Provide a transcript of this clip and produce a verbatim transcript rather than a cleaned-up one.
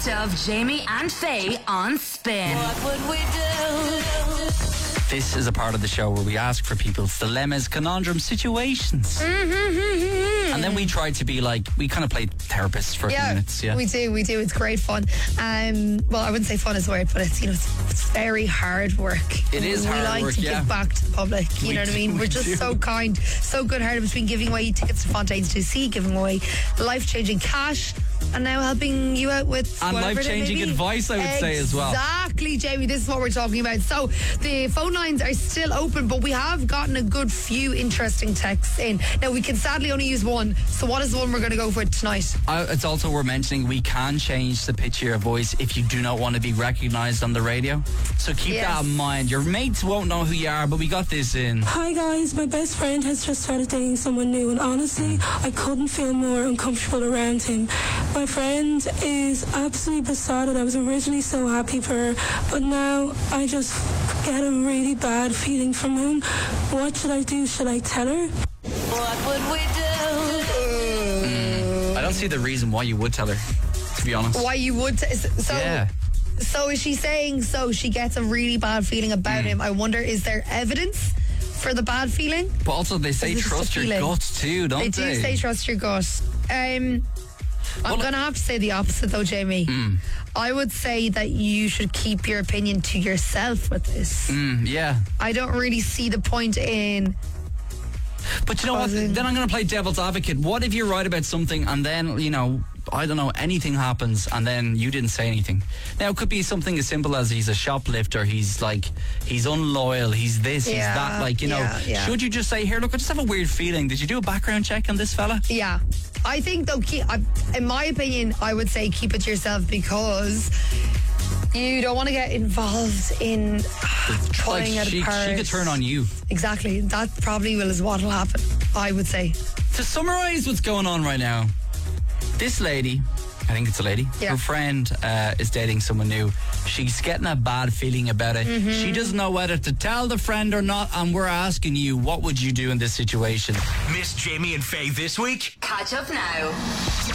best of Jamie and Faye on Spin. What would we do? This is a part of the show where we ask for people's dilemmas, conundrum situations. Mm-hmm. And then we try to be like, we kind of play therapists for a few Yeah, minutes. Yeah, we do, we do. It's great fun. Um, well, I wouldn't say fun is the word, but it's, you know, it's, it's very hard work. It is we hard like work, to yeah. give back to the public. You We know what I do, mean? we We're just do. so kind, so good-hearted between giving away tickets to Fontaine's to see, giving away life-changing cash, and now helping you out with And whatever it may life-changing be. advice, I would say, as well. Exactly, Jamie. This is what we're talking about. So the phone lines are still open, but we have gotten a good few interesting texts in. Now, we can sadly only use one. So what is the one we're going to go for tonight? Uh, it's also worth mentioning we can change the pitch of your voice if you do not want to be recognised on the radio. So keep Yes. that in mind. Your mates won't know who you are, but we got this in. Hi guys, my best friend has just started dating someone new, and honestly, I couldn't feel more uncomfortable around him. My friend is absolutely besotted. I was originally so happy for her, but now I just get a really bad feeling from him. What should I do? Should I tell her? What would we do? I don't see the reason why you would tell her, to be honest. Why you would t- so Yeah. so is she saying so she gets a really bad feeling about Mm. him? I wonder, is there evidence for the bad feeling? But also they say Is it just a trust your feeling? gut too, don't They they? do say trust your gut. Um I'm Well, going to have to say the opposite though, Jamie. Mm. I would say that you should keep your opinion to yourself with this. Mm, yeah. I don't really see the point in But you know what? Causing- Then I'm going to play devil's advocate. What if you're right about something and then, you know, I don't know, anything happens and then you didn't say anything? Now, it could be something as simple as he's a shoplifter, he's like, he's unloyal, he's this, he's Yeah, that. Like, you know, yeah, yeah. should you just say, here, look, I just have a weird feeling. Did you do a background check on this fella? Yeah. I think, though, keep, I, in my opinion, I would say keep it to yourself because you don't want to get involved in pulling like, it she, apart. she could turn on you. Exactly. That probably will is what will happen, I would say. To summarise what's going on right now, this lady, I think it's a lady, Yeah. her friend uh, is dating someone new. She's getting a bad feeling about it. Mm-hmm. She doesn't know whether to tell the friend or not, and we're asking you, what would you do in this situation? Miss Jamie and Faye this week? Catch up now.